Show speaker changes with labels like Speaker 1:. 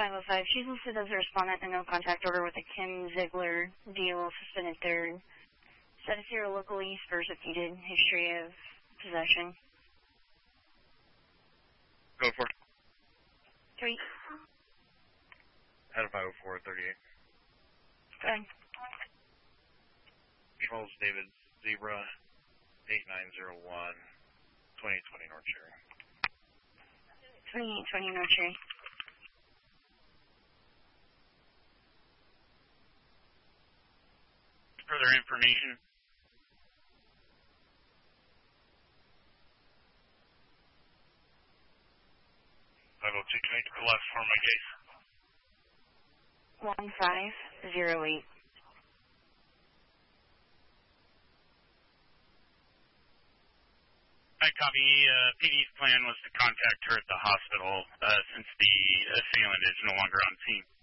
Speaker 1: 505. She's listed as a respondent in no contact order with a Kim Ziegler deal, suspended third. Status here locally, Spurs repeated history of possession.
Speaker 2: Go for it.
Speaker 1: 3.
Speaker 2: Out of 504, 38.
Speaker 1: Go ahead.
Speaker 2: Charles David Zebra, 8901, 2020 North Cherry.
Speaker 1: 2820 North Cherry.
Speaker 2: Further information. Connect to the left for my case.
Speaker 1: 1508.
Speaker 2: I copy. PD's plan was to contact her at the hospital since the assailant is no longer on scene.